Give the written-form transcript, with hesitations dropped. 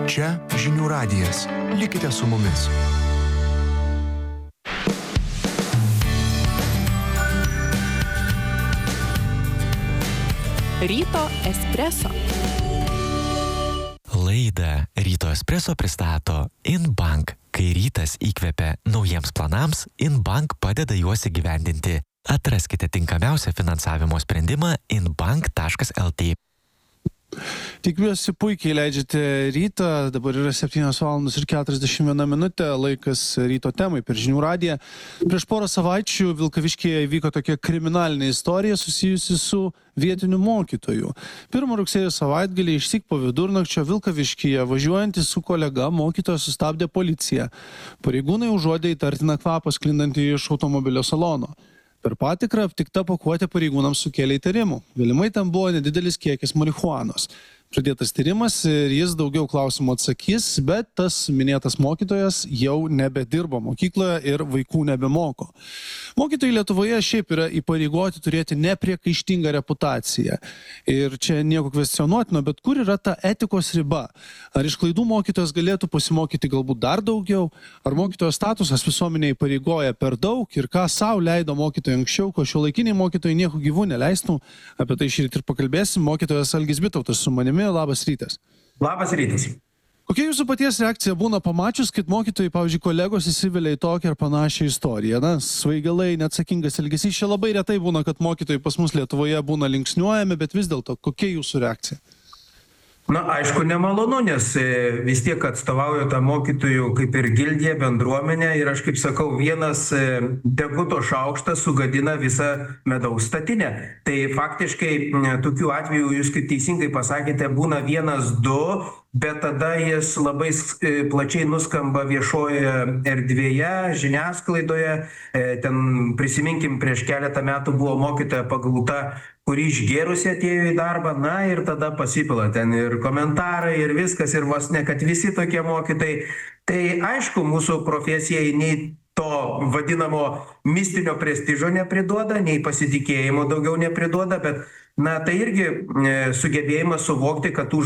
Čia Žinių radijas. Likite su mumis. Ryto espreso. Laidą Ryto espreso pristato InBank. Kai rytas įkvepia naujiems planams, InBank padeda juos įgyvendinti. Atraskite tinkamiausią finansavimo sprendimą inbank.lt. Tikiuosi puikiai leidžiate rytą, dabar yra 7:41 laikas ryto temai per Žinių radiją. Prieš porą savaičių Vilkaviškyje įvyko tokia kriminalinė istorija susijusi su vietiniu mokytoju. 1 rugsėjo savaitgalį išsyk po vidurnakčio Vilkaviškyje važiuojantys su kolega mokytoją sustabdė policija. Pareigūnai užuodė įtartiną kvapą sklindantį iš automobilio salono. Per patikrą aptikta pakuotė pareigūnams sukėlė įtarimų. Galimai ten buvo nedidelis kiekis marihuanos. Pradėtas tyrimas ir jis daugiau klausimų atsakys, bet tas minėtas mokytojas jau nebedirbo mokykloje ir vaikų nebemoko. Mokytojai Lietuvoje šiaip yra įpareigoti turėti nepriekaištingą reputaciją. Ir čia nieko kvestionuotino, bet kur yra ta etikos riba? Ar iš klaidų mokytojas galėtų pasimokyti galbūt dar daugiau? Ar mokytojo statusas visuomenėje įpareigoja per daug? Ir ką savo leido mokytojai anksčiau, ko šiuolaikiniai mokytojai nieko gyvų neleistų? Apie tai šįryt ir pakalbėsim. Mokytojas Algis Bitautas su manimi. Labas rytas. Labas rytas. Kokia jūsų paties reakcija būna pamačius, kad mokytojai, pavyzdžiui, kolegos įsivelia į tokią ar panašią istoriją? Na, svaigalai, neatsakingas elgesys. Čia labai retai būna, kad mokytojai pas mus Lietuvoje būna linksniuojami, bet vis dėlto, kokia jūsų reakcija? Na, aišku, nemalonu, nes vis tiek atstovauju tą mokytojų kaip ir gildiją, bendruomenę ir aš kaip sakau, vienas deguto šaukštas sugadina visą medaus statinę. Tai faktiškai tokių atvejų, jūs kaip teisingai pasakėte, būna 1-2, bet tada jis labai plačiai nuskamba viešoje erdvėje, žiniasklaidoje. Ten prisiminkim, prieš keletą metų buvo mokytoja pagauta, kuri išgėrusi atėjo į darbą, na ir tada pasipila ten ir komentarai ir viskas, ir vos ne, kad visi tokie mokytojai. Tai aišku, mūsų profesijai nei to vadinamo mistinio prestižo nepriduoda, nei pasitikėjimo daugiau nepriduoda, bet na tai irgi sugebėjimas suvokti, kad tų